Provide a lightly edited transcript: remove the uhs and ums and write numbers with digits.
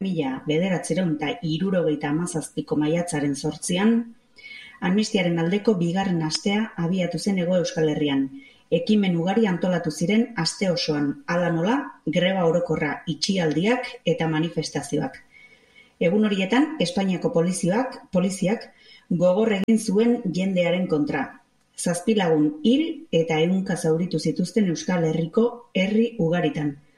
1977ko maiatzaren 8an, amnistiaren aldeko bigarren astea abiatu zen Hego Euskal Herrian. Ekimen ugari antolatu ziren aste osoan, hala nola, greba orokorra, itxialdiak eta manifestazioak. Egun horietan, Espainiako poliziak gogor egin zuen jendearen kontra. 7 lagun hil eta 100 zauritu zituzten Euskal Herriko herri ugaritan.